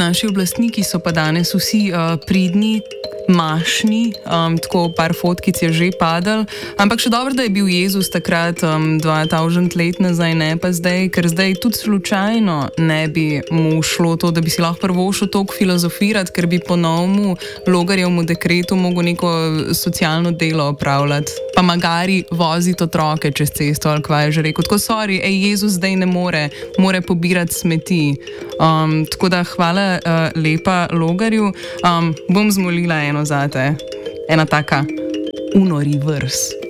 Naši oblastniki so pa danes vsi pridni, mašni, tako par fotkic je že padal, ampak še dobro, da je bil Jezus takrat 2000 let nazaj, ne pa zdaj, ker zdaj tudi slučajno ne bi mu šlo to, da bi si lahko prvošel toliko filozofirati, ker bi po novemu Logarjevemu dekretu mogel neko socialno delo opravljati, pa magari voziti otroke čez cesto, ali kva je že rekel. Tako sorry, Jezus zdaj ne more pobirati smeti. Tako da hvala lepa Logarju. Bom zmolila eno zate, ena taka uno reverse.